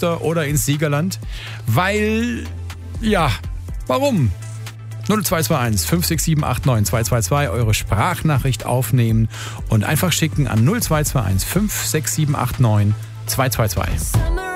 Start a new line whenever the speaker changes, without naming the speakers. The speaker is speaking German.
Münster oder ins Siegerland. Weil, ja, warum? 0221 56789 222 eure Sprachnachricht aufnehmen und einfach schicken an 0221 56789 222.